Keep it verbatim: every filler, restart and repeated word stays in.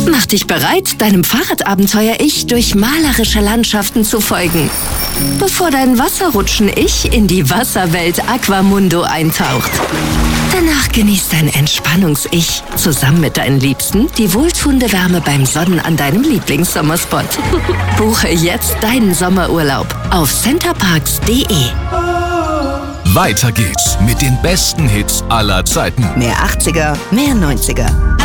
Mach dich bereit, deinem Fahrradabenteuer-Ich durch malerische Landschaften zu folgen, bevor dein Wasserrutschen-Ich in die Wasserwelt Aquamundo eintaucht. Danach genießt dein Entspannungs-Ich zusammen mit deinen Liebsten die wohltuende Wärme beim Sonnen an deinem Lieblingssommerspot. Buche jetzt deinen Sommerurlaub auf centerparks punkt de. Weiter geht's mit den besten Hits aller Zeiten. Mehr achtziger, mehr neunziger.